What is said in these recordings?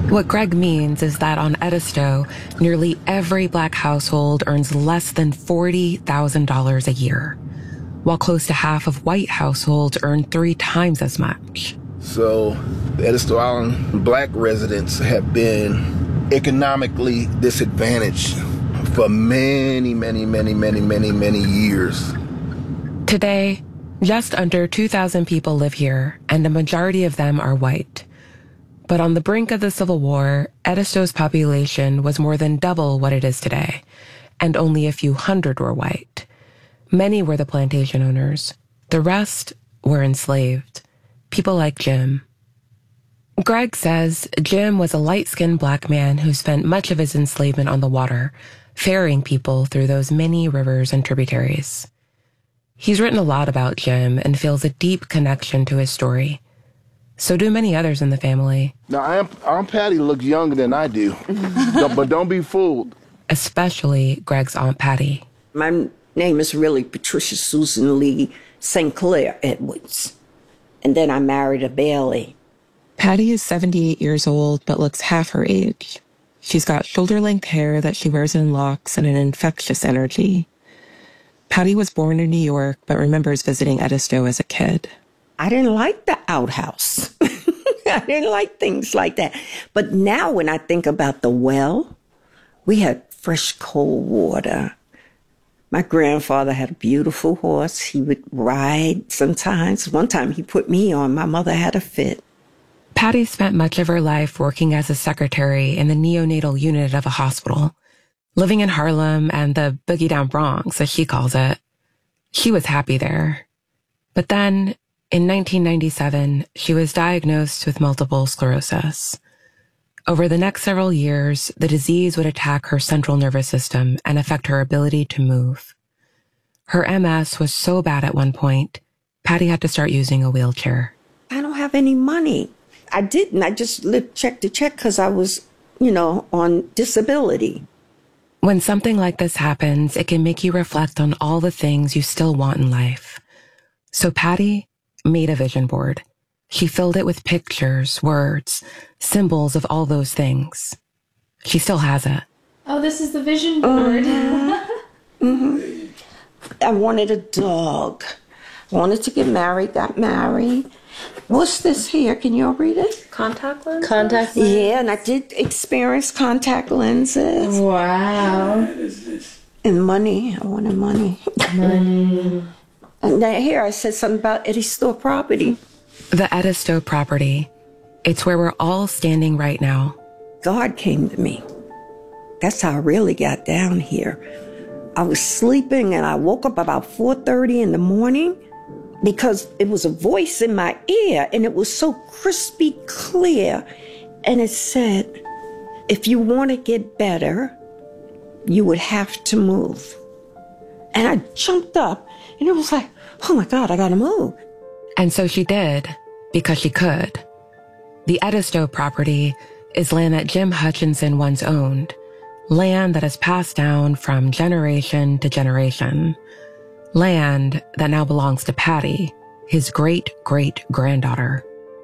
What Greg means is that on Edisto, nearly every Black household earns less than $40,000 a year, while close to half of white households earn 3 times as much. So the Edisto Island Black residents have been economically disadvantaged for many years. Today, just under 2,000 people live here, and a majority of them are white. But on the brink of the Civil War, Edisto's population was more than double what it is today, and only a few hundred were white. Many were the plantation owners. The rest were enslaved. People like Jim. Greg says Jim was a light-skinned Black man who spent much of his enslavement on the water, ferrying people through those many rivers and tributaries. He's written a lot about Jim and feels a deep connection to his story. So do many others in the family. Now, Aunt Patty looks younger than I do, but don't be fooled. Especially Greg's Aunt Patty. My name is really Patricia Susan Lee St. Clair Edwards. And then I married a Bailey. Patty is 78 years old, but looks half her age. She's got shoulder-length hair that she wears in locks and an infectious energy. Patty was born in New York, but remembers visiting Edisto as a kid. I didn't like the outhouse. I didn't like things like that. But now when I think about the well, we had fresh cold water. My grandfather had a beautiful horse. He would ride sometimes. One time he put me on. My mother had a fit. Patty spent much of her life working as a secretary in the neonatal unit of a hospital, living in Harlem and the boogie down Bronx, as she calls it. She was happy there. But then, in 1997, she was diagnosed with multiple sclerosis. Over the next several years, the disease would attack her central nervous system and affect her ability to move. Her MS was so bad at one point, Patty had to start using a wheelchair. I don't have any money. I didn't. I just lived check to check because I was, on disability. When something like this happens, it can make you reflect on all the things you still want in life. So Patty made a vision board. She filled it with pictures, words, symbols of all those things. She still has it. Oh, this is the vision board. Mm-hmm. I wanted a dog. Wanted to get married, got married. What's this here? Can you all read it? Contact lenses? Contact lenses. Yeah, and I did experience contact lenses. Wow. And money. I wanted money. Money. And then here I said something about Edisto property. The Edisto property. It's where we're all standing right now. God came to me. That's how I really got down here. I was sleeping and I woke up about 4:30 in the morning because it was a voice in my ear and it was so crispy clear. And it said, if you want to get better, you would have to move. And I jumped up and it was like, oh my God, I gotta move. And so she did, because she could. The Edisto property is land that Jim Hutchinson once owned, land that has passed down from generation to generation, land that now belongs to Patty, his great-great-granddaughter.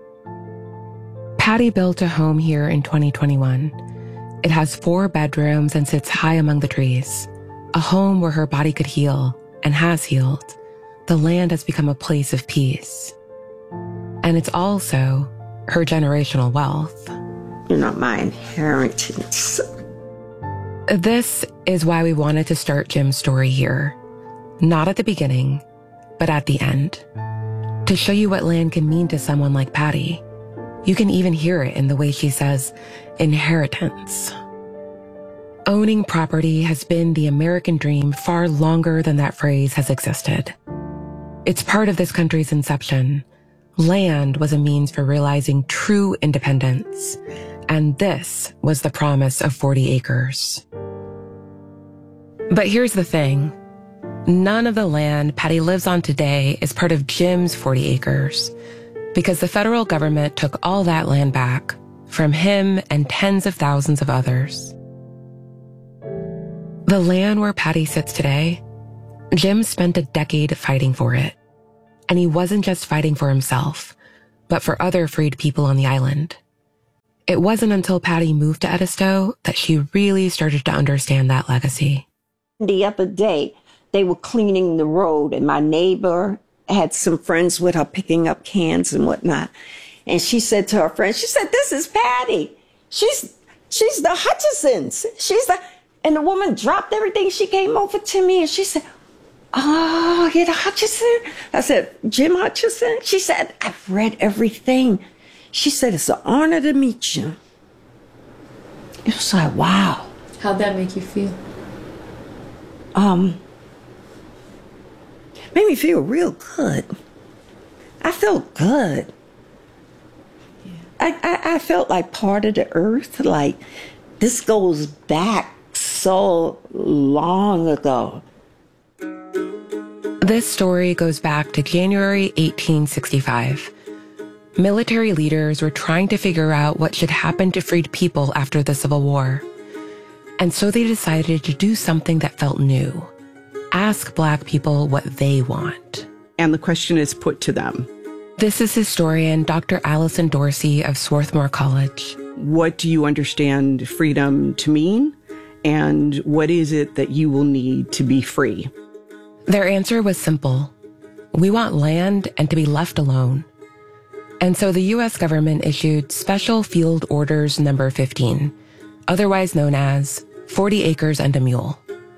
Patty built a home here in 2021. It has 4 bedrooms and sits high among the trees, a home where her body could heal and has healed. The land has become a place of peace. And it's also her generational wealth. You're not my inheritance. This is why we wanted to start Jim's story here. Not at the beginning, but at the end. To show you what land can mean to someone like Patty. You can even hear it in the way she says, inheritance. Owning property has been the American dream far longer than that phrase has existed. It's part of this country's inception. Land was a means for realizing true independence, and this was the promise of 40 acres. But here's the thing. None of the land Patty lives on today is part of Jim's 40 acres, because the federal government took all that land back from him and tens of thousands of others. The land where Patty sits today, Jim spent a decade fighting for it. And he wasn't just fighting for himself, but for other freed people on the island. It wasn't until Patty moved to Edisto that she really started to understand that legacy. The other day, they were cleaning the road, and my neighbor had some friends with her picking up cans and whatnot. And she said to her friend, she said, "This is Patty. She's the Hutchisons. And the woman dropped everything. She came over to me and she said, "Oh, you're the Hutchison?" I said, "Jim Hutchison?" She said, "I've read everything." She said, "It's an honor to meet you." It was like, wow. How'd that make you feel? Made me feel real good. I felt good. I felt like part of the earth, like this goes back so long ago. This story goes back to January 1865. Military leaders were trying to figure out what should happen to freed people after the Civil War. And so they decided to do something that felt new. Ask Black people what they want. And the question is put to them. This is historian Dr. Allison Dorsey of Swarthmore College. What do you understand freedom to mean? And what is it that you will need to be free? Their answer was simple. We want land and to be left alone. And so the U.S. government issued Special Field Orders Number 15, otherwise known as 40 Acres and a Mule.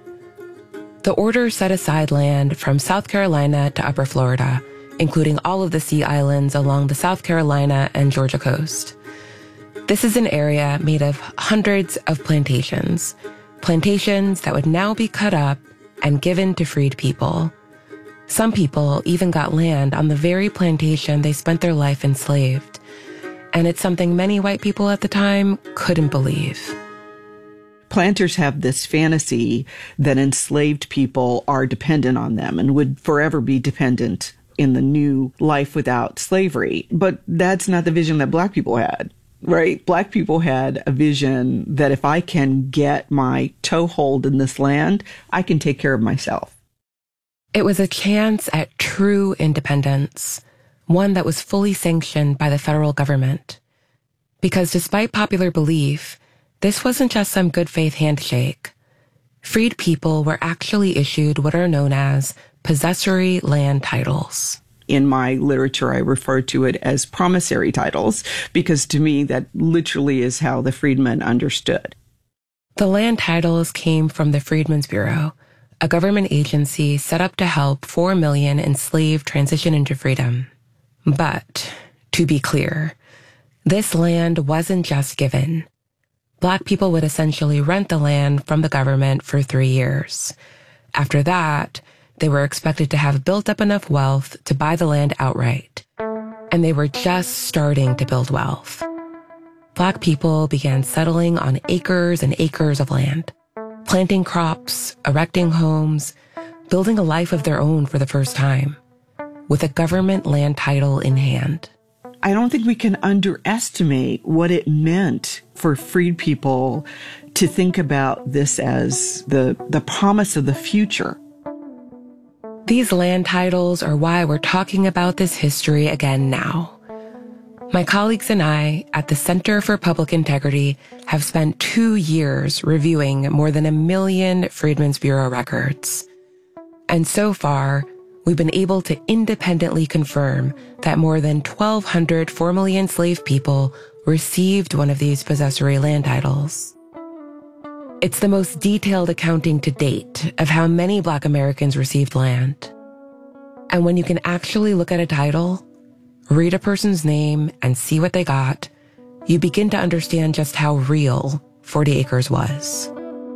The order set aside land from South Carolina to Upper Florida, including all of the Sea Islands along the South Carolina and Georgia coast. This is an area made of hundreds of plantations that would now be cut up and given to freed people. Some people even got land on the very plantation they spent their life enslaved. And it's something many white people at the time couldn't believe. Planters have this fantasy that enslaved people are dependent on them and would forever be dependent in the new life without slavery. But that's not the vision that Black people had, right? Black people had a vision that if I can get my toehold in this land, I can take care of myself. It was a chance at true independence, one that was fully sanctioned by the federal government. Because despite popular belief, this wasn't just some good faith handshake. Freed people were actually issued what are known as possessory land titles. In my literature, I refer to it as promissory titles, because to me, that literally is how the freedmen understood. The land titles came from the Freedmen's Bureau, a government agency set up to help 4 million enslaved transition into freedom. But, to be clear, this land wasn't just given. Black people would essentially rent the land from the government for 3 years. After that, they were expected to have built up enough wealth to buy the land outright. And they were just starting to build wealth. Black people began settling on acres and acres of land, planting crops, erecting homes, building a life of their own for the first time, with a government land title in hand. I don't think we can underestimate what it meant for freed people to think about this as the promise of the future. These land titles are why we're talking about this history again now. My colleagues and I at the Center for Public Integrity have spent 2 years reviewing more than 1 million Freedmen's Bureau records. And so far, we've been able to independently confirm that more than 1,200 formerly enslaved people received one of these possessory land titles. It's the most detailed accounting to date of how many Black Americans received land. And when you can actually look at a title, read a person's name, and see what they got, you begin to understand just how real 40 acres was.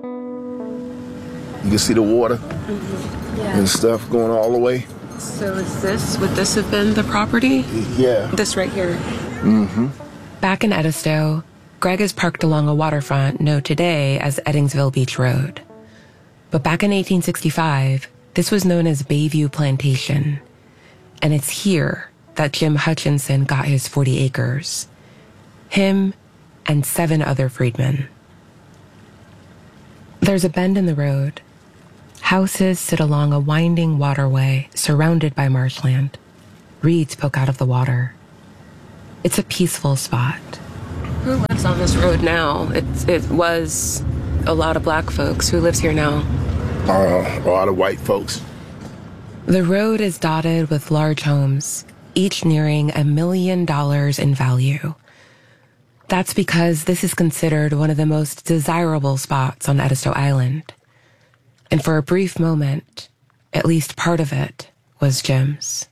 You can see the water Yeah. and stuff going all the way. So would this have been the property? Yeah. This right here? Back in Edisto, Greg is parked along a waterfront known today as Eddingsville Beach Road. But back in 1865, this was known as Bayview Plantation. And it's here that Jim Hutchinson got his 40 acres. Him and 7 other freedmen. There's a bend in the road. Houses sit along a winding waterway surrounded by marshland. Reeds poke out of the water. It's a peaceful spot. Who let lives on this road now? It was a lot of black folks. Who lives here now? A lot of white folks. The road is dotted with large homes, each nearing $1 million in value. That's because this is considered one of the most desirable spots on Edisto Island. And for a brief moment, at least part of it was Jim's.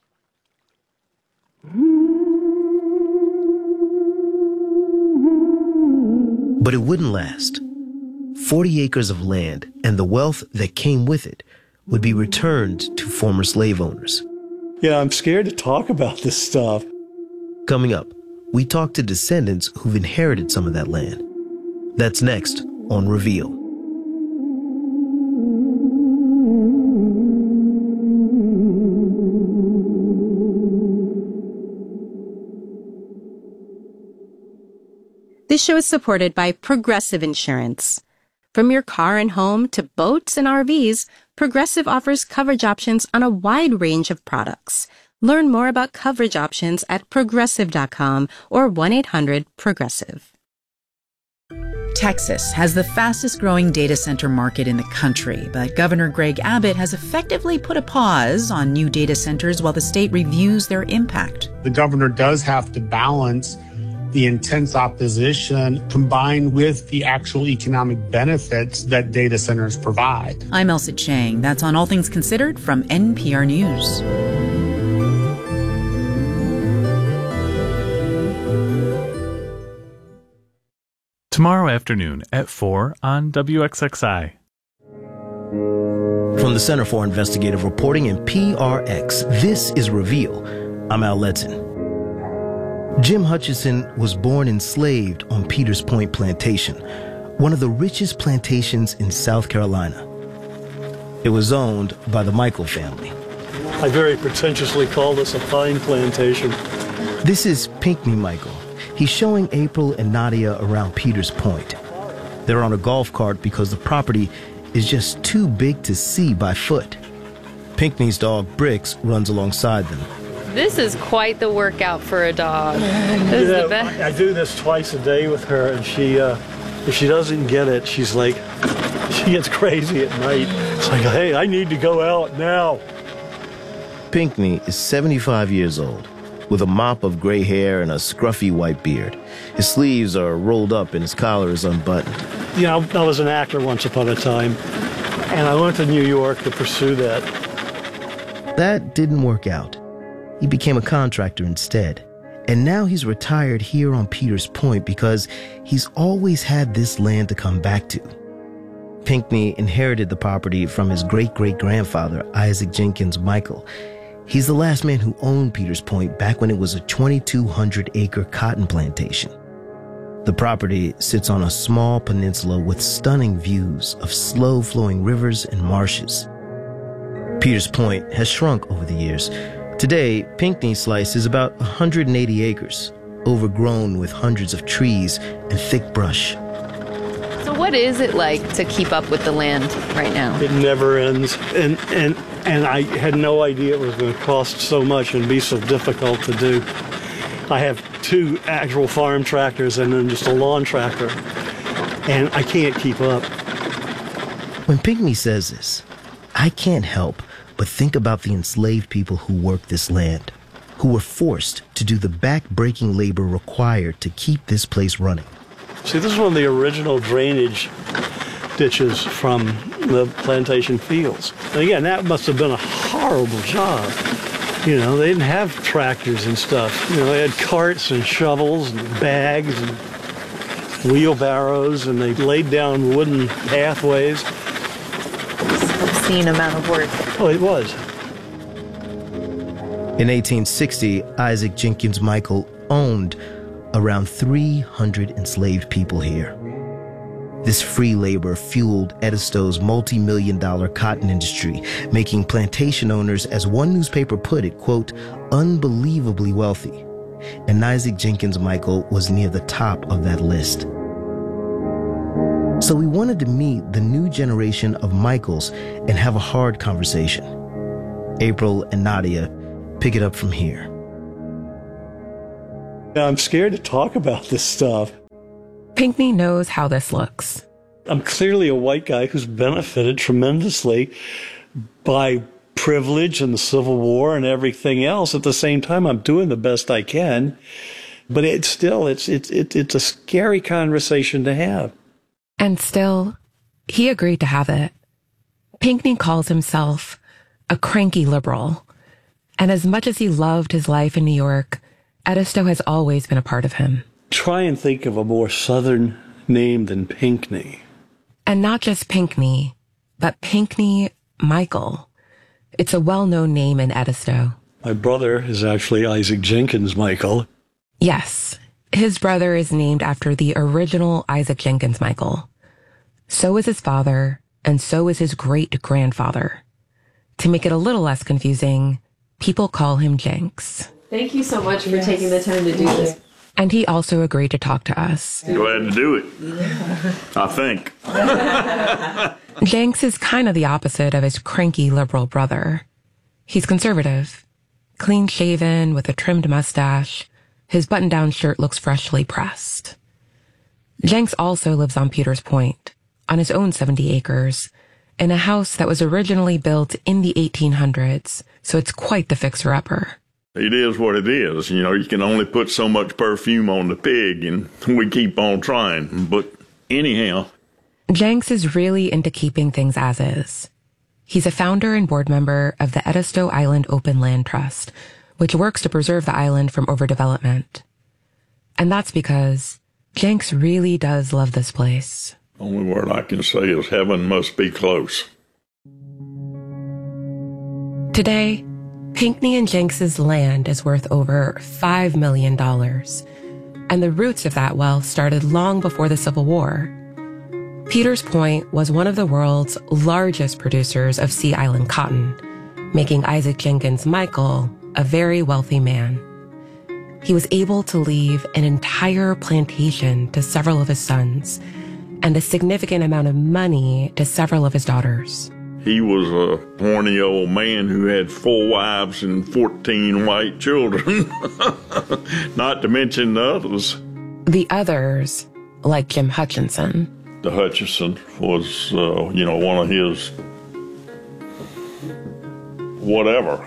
But it wouldn't last. 40 acres of land and the wealth that came with it would be returned to former slave owners. Yeah, I'm scared to talk about this stuff. Coming up, we talk to descendants who've inherited some of that land. That's next on Reveal. This show is supported by Progressive Insurance. From your car and home to boats and RVs, Progressive offers coverage options on a wide range of products. Learn more about coverage options at Progressive.com or 1-800-PROGRESSIVE. Texas has the fastest growing data center market in the country, but Governor Greg Abbott has effectively put a pause on new data centers while the state reviews their impact. The governor does have to balance the intense opposition combined with the actual economic benefits that data centers provide. I'm Elsa Chang. That's on All Things Considered from NPR News. Tomorrow afternoon at 4 on WXXI. From the Center for Investigative Reporting and PRX, this is Reveal. I'm Al Letson. Jim Hutchison was born enslaved on Peters Point Plantation, one of the richest plantations in South Carolina. It was owned by the Michael family. I very pretentiously call this a pine plantation. This is Pinckney Michael. He's showing April and Nadia around Peters Point. They're on a golf cart because the property is just too big to see by foot. Pinckney's dog, Bricks, runs alongside them. This is quite the workout for a dog. This is the best. I do this twice a day with her, and she, if she doesn't get it, she's like, she gets crazy at night. It's like, hey, I need to go out now. Pinckney is 75 years old, with a mop of gray hair and a scruffy white beard. His sleeves are rolled up and his collar is unbuttoned. You know, I was an actor once upon a time, and I went to New York to pursue that. That didn't work out. He became a contractor instead. And now he's retired here on Peters Point because he's always had this land to come back to. Pinckney inherited the property from his great-great-grandfather, Isaac Jenkins Michael. He's the last man who owned Peters Point back when it was a 2,200-acre cotton plantation. The property sits on a small peninsula with stunning views of slow-flowing rivers and marshes. Peters Point has shrunk over the years. Today, Pinckney's slice is about 180 acres, overgrown with hundreds of trees and thick brush. So what is it like to keep up with the land right now? It never ends, and I had no idea it was going to cost so much and be so difficult to do. I have 2 actual farm tractors and then just a lawn tractor, and I can't keep up. When Pinckney says this, I can't help but think about the enslaved people who worked this land, who were forced to do the back-breaking labor required to keep this place running. See, this is one of the original drainage ditches from the plantation fields. And again, that must have been a horrible job. You know, they didn't have tractors and stuff. You know, they had carts and shovels and bags and wheelbarrows, and they laid down wooden pathways. Obscene amount of work. Oh, it was. In 1860, Isaac Jenkins Michael owned around 300 enslaved people here. This free labor fueled Edisto's multi-million-dollar cotton industry, making plantation owners, as one newspaper put it, quote, unbelievably wealthy. And Isaac Jenkins Michael was near the top of that list. So we wanted to meet the new generation of Michaels and have a hard conversation. April and Nadia pick it up from here. I'm scared to talk about this stuff. Pinckney knows how this looks. I'm clearly a white guy who's benefited tremendously by privilege and the Civil War and everything else. At the same time, I'm doing the best I can. But it's a scary conversation to have. And still, he agreed to have it. Pinckney calls himself a cranky liberal. And as much as he loved his life in New York, Edisto has always been a part of him. Try and think of a more Southern name than Pinckney. And not just Pinckney, but Pinckney Michael. It's a well-known name in Edisto. My brother is actually Isaac Jenkins Michael. Yes, his brother is named after the original Isaac Jenkins Michael. So is his father, and so is his great-grandfather. To make it a little less confusing, people call him Jenks. Thank you so much for taking the time to do this. And he also agreed to talk to us. Glad to do it, I think. Jenks is kind of the opposite of his cranky liberal brother. He's conservative, clean-shaven with a trimmed mustache. His button-down shirt looks freshly pressed. Jenks also lives on Peters Point, on his own 70 acres, in a house that was originally built in the 1800s, so it's quite the fixer-upper. It is what it is. You know, you can only put so much perfume on the pig, and we keep on trying. But anyhow. Jenks is really into keeping things as is. He's a founder and board member of the Edisto Island Open Land Trust, which works to preserve the island from overdevelopment. And that's because Jenks really does love this place. Only word I can say is heaven must be close. Today, Pinckney and Jenks's land is worth over $5 million. And the roots of that wealth started long before the Civil War. Peters Point was one of the world's largest producers of Sea Island cotton, making Isaac Jenkins Michael a very wealthy man. He was able to leave an entire plantation to several of his sons and a significant amount of money to several of his daughters. He was a horny old man who had 4 wives and 14 white children, not to mention the others. The others, like Jim Hutchinson. The Hutchinson was, one of his whatever.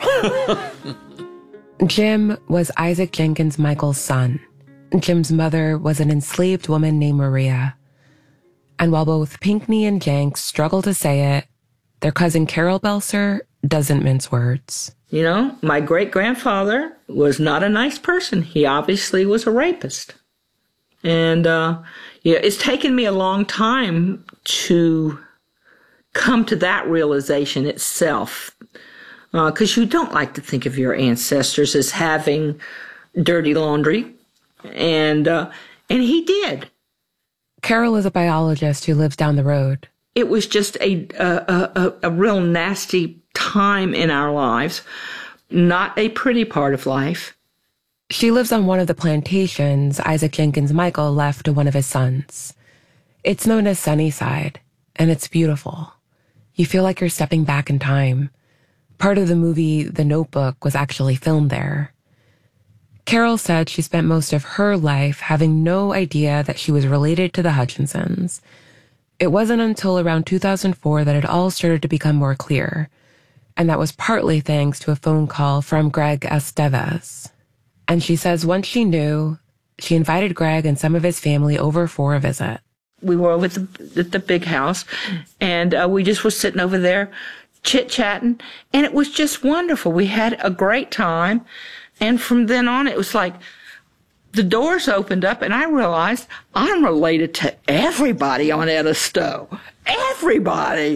Jim was Isaac Jenkins Michael's son. Jim's mother was an enslaved woman named Maria. And while both Pinckney and Jenks struggle to say it, their cousin Carol Belser doesn't mince words. You know, my great-grandfather was not a nice person. He obviously was a rapist. And, it's taken me a long time to come to that realization itself. Because you don't like to think of your ancestors as having dirty laundry. And he did. Carol is a biologist who lives down the road. It was just a real nasty time in our lives. Not a pretty part of life. She lives on one of the plantations Isaac Jenkins Michael left to one of his sons. It's known as Sunnyside, and it's beautiful. You feel like you're stepping back in time. Part of the movie The Notebook was actually filmed there. Carol said she spent most of her life having no idea that she was related to the Hutchinsons. It wasn't until around 2004 that it all started to become more clear, and that was partly thanks to a phone call from Greg Estevez. And she says once she knew, she invited Greg and some of his family over for a visit. We were over at the big house, and we just were sitting over there chit-chatting, and it was just wonderful. We had a great time, and from then on, it was like the doors opened up, and I realized I'm related to everybody on Edisto. Everybody!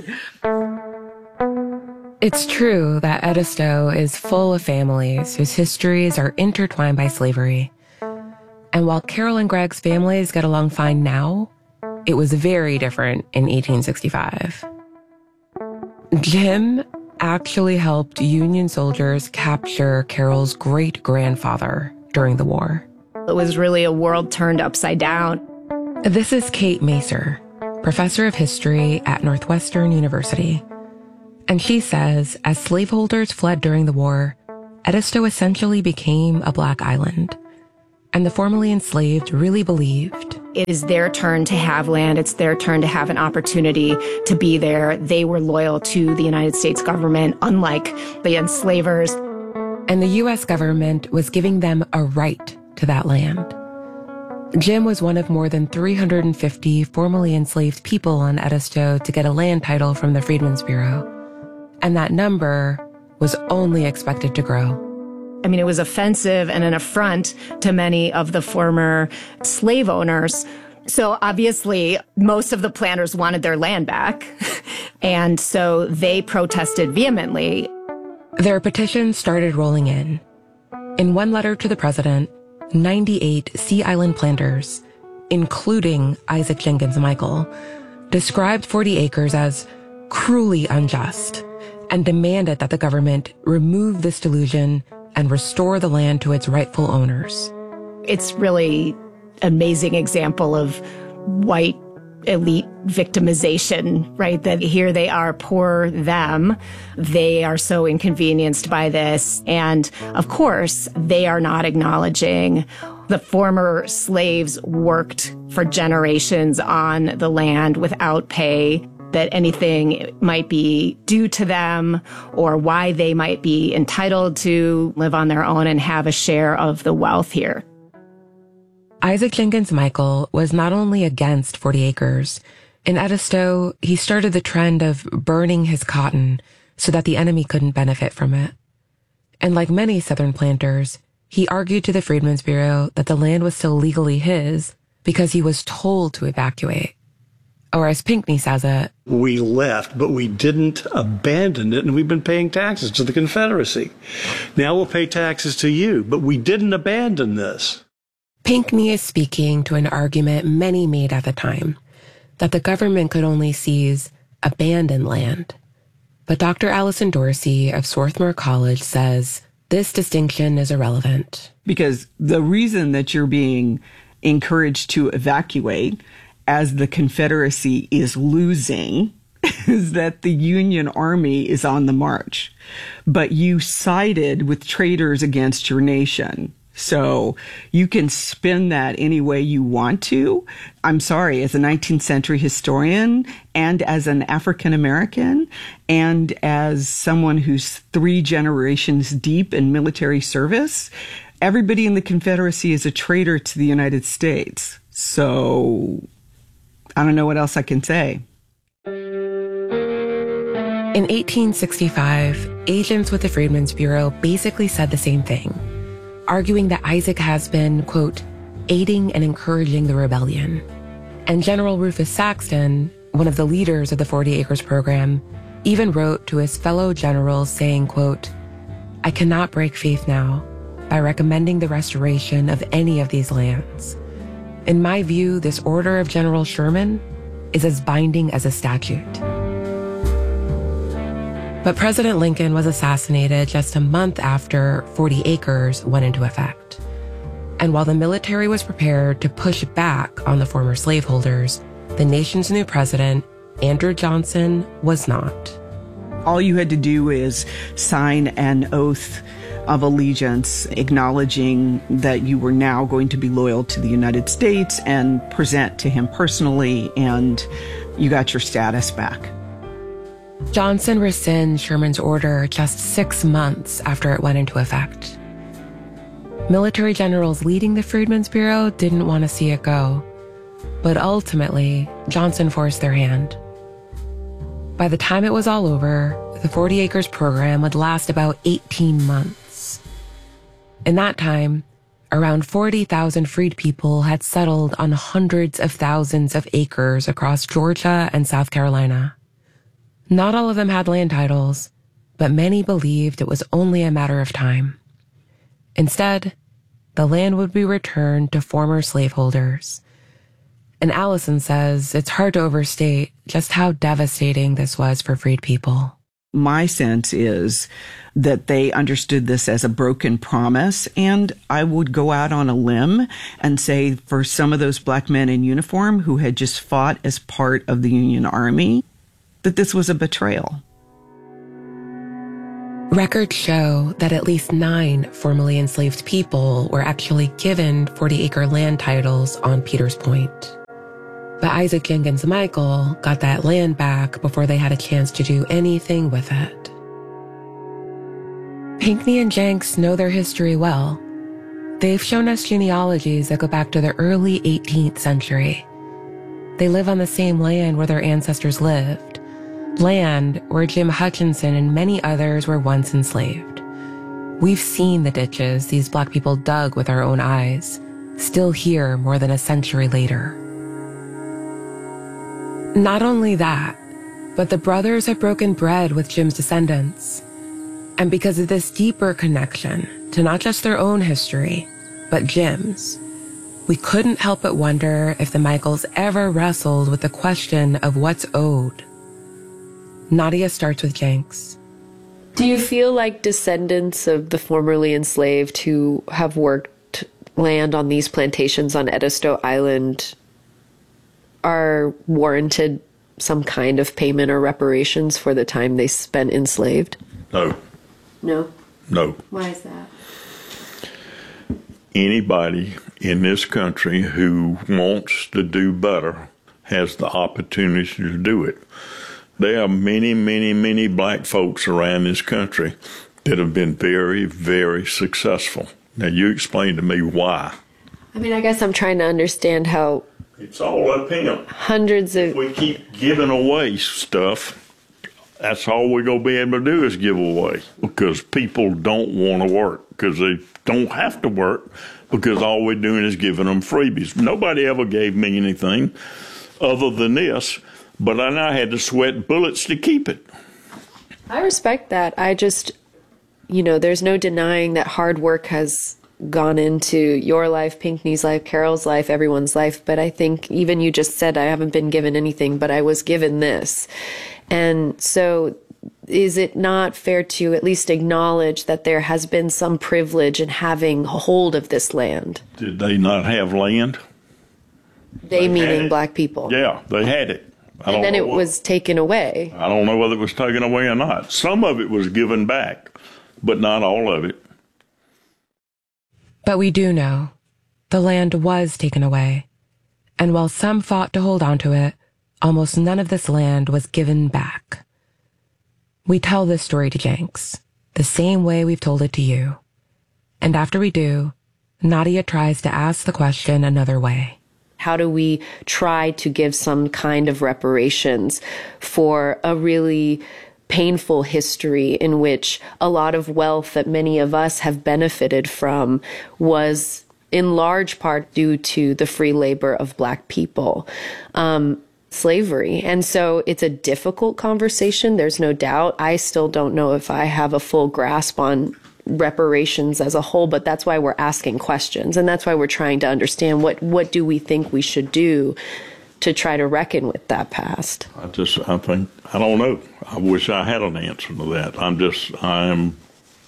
It's true that Edisto is full of families whose histories are intertwined by slavery. And while Carol and Greg's families get along fine now, it was very different in 1865. Jim actually helped Union soldiers capture Carol's great-grandfather during the war. It was really a world turned upside down. This is Kate Macer, professor of history at Northwestern University. And she says, as slaveholders fled during the war, Edisto essentially became a black island. And the formerly enslaved really believed It is their turn to have land. It's their turn to have an opportunity to be there. They were loyal to the United States government, unlike the enslavers. And the U.S. government was giving them a right to that land. Jim was one of more than 350 formerly enslaved people on Edisto to get a land title from the Freedmen's Bureau. And that number was only expected to grow. I mean, it was offensive and an affront to many of the former slave owners. So obviously, most of the planters wanted their land back. And so they protested vehemently. Their petitions started rolling in. In one letter to the president, 98 Sea Island planters, including Isaac Jenkins Michael, described 40 acres as cruelly unjust and demanded that the government remove this delusion and restore the land to its rightful owners. It's really an amazing example of white elite victimization, right? That here they are, poor them. They are so inconvenienced by this. And of course, they are not acknowledging the former slaves worked for generations on the land without pay, that anything might be due to them or why they might be entitled to live on their own and have a share of the wealth here. Isaac Jenkins Michael was not only against 40 acres. In Edisto, he started the trend of burning his cotton so that the enemy couldn't benefit from it. And like many Southern planters, he argued to the Freedmen's Bureau that the land was still legally his because he was told to evacuate. Or as Pinckney says it, we left, but we didn't abandon it, and we've been paying taxes to the Confederacy. Now we'll pay taxes to you, but we didn't abandon this. Pinckney is speaking to an argument many made at the time, that the government could only seize abandoned land. But Dr. Allison Dorsey of Swarthmore College says this distinction is irrelevant. Because the reason that you're being encouraged to evacuate as the Confederacy is losing is that the Union Army is on the march. But you sided with traitors against your nation. So you can spin that any way you want to. I'm sorry, as a 19th century historian and as an African American and as someone who's 3 generations deep in military service, everybody in the Confederacy is a traitor to the United States. So I don't know what else I can say. In 1865, agents with the Freedmen's Bureau basically said the same thing, arguing that Isaac has been, quote, aiding and encouraging the rebellion. And General Rufus Saxton, one of the leaders of the 40 Acres program, even wrote to his fellow generals saying, quote, I cannot break faith now by recommending the restoration of any of these lands. In my view, this order of General Sherman is as binding as a statute. But President Lincoln was assassinated just a month after 40 Acres went into effect. And while the military was prepared to push back on the former slaveholders, the nation's new president, Andrew Johnson, was not. All you had to do is sign an oath of allegiance, acknowledging that you were now going to be loyal to the United States and present to him personally, and you got your status back. Johnson rescinds Sherman's order just 6 months after it went into effect. Military generals leading the Freedmen's Bureau didn't want to see it go, but ultimately, Johnson forced their hand. By the time it was all over, the 40 Acres program would last about 18 months. In that time, around 40,000 freed people had settled on hundreds of thousands of acres across Georgia and South Carolina. Not all of them had land titles, but many believed it was only a matter of time. Instead, the land would be returned to former slaveholders. And Allison says it's hard to overstate just how devastating this was for freed people. My sense is that they understood this as a broken promise, and I would go out on a limb and say for some of those black men in uniform who had just fought as part of the Union Army, that this was a betrayal. Records show that at least 9 formerly enslaved people were actually given 40-acre land titles on Peters Point. But Isaac Jenkins Michael got that land back before they had a chance to do anything with it. Pinckney and Jenks know their history well. They've shown us genealogies that go back to the early 18th century. They live on the same land where their ancestors lived, land where Jim Hutchinson and many others were once enslaved. We've seen the ditches these Black people dug with our own eyes, still here more than a century later. Not only that, but the brothers have broken bread with Jim's descendants. And because of this deeper connection to not just their own history, but Jim's, we couldn't help but wonder if the Michaels ever wrestled with the question of what's owed. Nadia starts with Jenks. Do you feel like descendants of the formerly enslaved who have worked land on these plantations on Edisto Island are warranted some kind of payment or reparations for the time they spent enslaved? No. No? No. Why is that? Anybody in this country who wants to do better has the opportunity to do it. There are many, many, many Black folks around this country that have been very, very successful. Now, you explain to me why. I mean, I guess I'm trying to understand how... It's all up him. Hundreds of... If we keep giving away stuff, that's all we're going to be able to do is give away, because people don't want to work, because they don't have to work, because all we're doing is giving them freebies. Nobody ever gave me anything other than this, but I now had to sweat bullets to keep it. I respect that. I just, there's no denying that hard work has gone into your life, Pinckney's life, Carol's life, everyone's life. But I think even you just said, I haven't been given anything, but I was given this. And so is it not fair to at least acknowledge that there has been some privilege in having hold of this land? Did they not have land? They meaning Black people. Yeah, they had it. And then it was taken away. I don't know whether it was taken away or not. Some of it was given back, but not all of it. But we do know the land was taken away. And while some fought to hold on to it, almost none of this land was given back. We tell this story to Jenks, the same way we've told it to you. And after we do, Nadia tries to ask the question another way. How do we try to give some kind of reparations for a really painful history in which a lot of wealth that many of us have benefited from was in large part due to the free labor of Black people, slavery. And so it's a difficult conversation. There's no doubt. I still don't know if I have a full grasp on reparations as a whole, but that's why we're asking questions. And that's why we're trying to understand what do we think we should do to try to reckon with that past. I don't know. I wish I had an answer to that. I am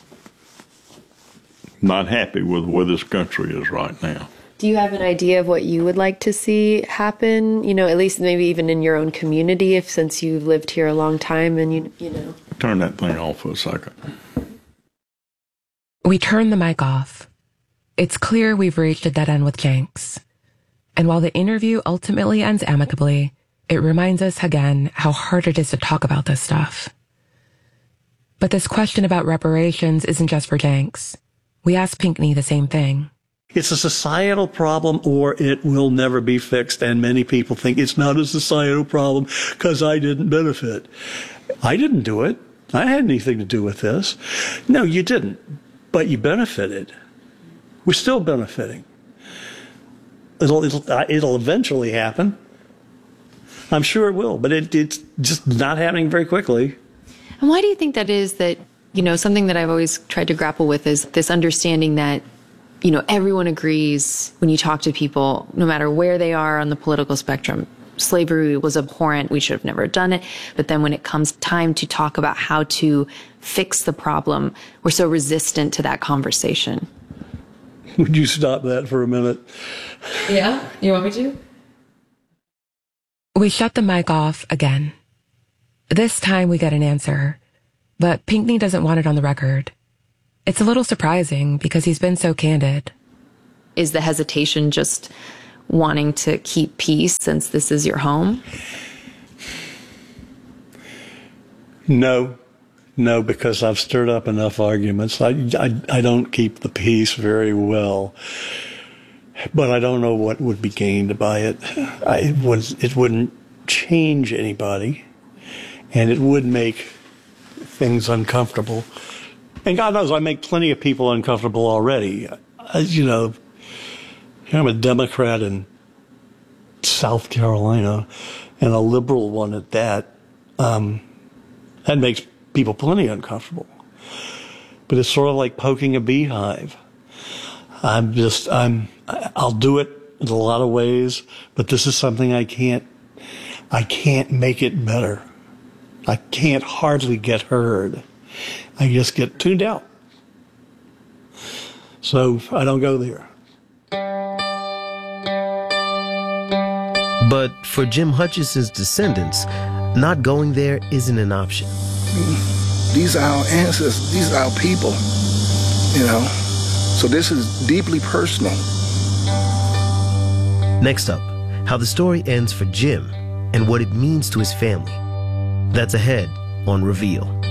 not happy with where this country is right now. Do you have an idea of what you would like to see happen? At least maybe even in your own community, since you've lived here a long time and you know. Turn that thing off for a second. We turn the mic off. It's clear we've reached a dead end with Jenks. And while the interview ultimately ends amicably, it reminds us again how hard it is to talk about this stuff. But this question about reparations isn't just for Jenks. We asked Pinckney the same thing. It's a societal problem or it will never be fixed. And many people think it's not a societal problem because I didn't benefit. I didn't do it. I had anything to do with this. No, you didn't. But you benefited. We're still benefiting. It'll eventually happen. I'm sure it will, but it's just not happening very quickly. And why do you think that is that, something that I've always tried to grapple with is this understanding that, everyone agrees when you talk to people, no matter where they are on the political spectrum, slavery was abhorrent. We should have never done it. But then when it comes time to talk about how to fix the problem, we're so resistant to that conversation. Would you stop that for a minute? Yeah? You want me to? We shut the mic off again. This time we get an answer. But Pinckney doesn't want it on the record. It's a little surprising because he's been so candid. Is the hesitation just wanting to keep peace since this is your home? No, because I've stirred up enough arguments. I don't keep the peace very well, but I don't know what would be gained by it. It wouldn't change anybody, and it would make things uncomfortable. And God knows I make plenty of people uncomfortable already. I'm a Democrat in South Carolina, and a liberal one at that. That makes people plenty uncomfortable. But it's sort of like poking a beehive. I'll do it in a lot of ways, but this is something I can't make it better. I can't hardly get heard. I just get tuned out. So I don't go there. But for Jim Hutchison's descendants, not going there isn't an option. These are our ancestors. These are our people, So this is deeply personal. Next up, how the story ends for Jim and what it means to his family. That's ahead on Reveal.